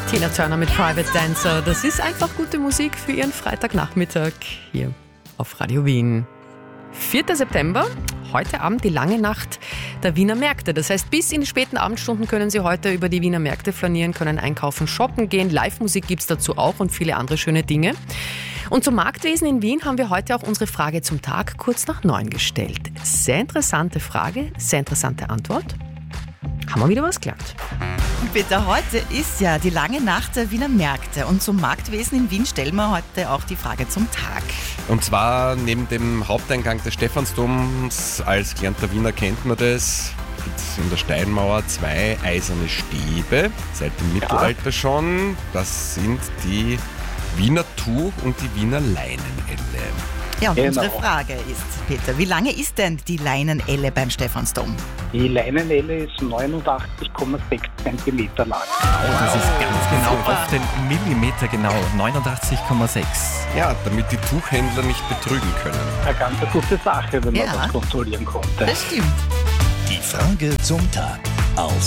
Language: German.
Tina Turner mit Private Dancer. Das ist einfach gute Musik für Ihren Freitagnachmittag hier auf Radio Wien. 4. September, heute Abend die lange Nacht der Wiener Märkte. Das heißt, bis in die späten Abendstunden können Sie heute über die Wiener Märkte flanieren, können einkaufen, shoppen gehen. Live-Musik gibt es dazu auch und viele andere schöne Dinge. Und zum Marktwesen in Wien haben wir heute auch unsere Frage zum Tag kurz nach 9 gestellt. Sehr interessante Frage, sehr interessante Antwort. Haben wir wieder was gelernt. Peter, heute ist ja die lange Nacht der Wiener Märkte und zum Marktwesen in Wien stellen wir heute auch die Frage zum Tag. Und zwar neben dem Haupteingang des Stephansdoms, als gelernter Wiener kennt man das, gibt es in der Steinmauer 2 eiserne Stäbe, seit dem Mittelalter schon. Das sind die Wiener Tuch und die Wiener Leinenelle. Ja, und unsere Frage ist, Peter, wie lange ist denn die Leinenelle beim Stephansdom? Die Leinenelle ist 89,6 cm lang. Das ist ganz genau auf den Millimeter genau, 89,6. Ja, damit die Tuchhändler nicht betrügen können. Eine ganz gute Sache, wenn man Ja. das kontrollieren konnte. Das stimmt. Die Frage zum Tag auf